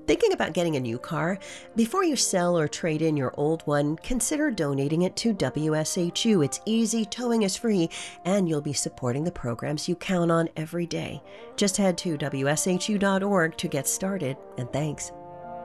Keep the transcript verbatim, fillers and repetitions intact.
Thinking about getting a new car? Before you sell or trade in your old one, consider donating it to W S H U. It's easy, towing is free, and you'll be supporting the programs you count on every day. Just head to W S H U dot org to get started, and thanks.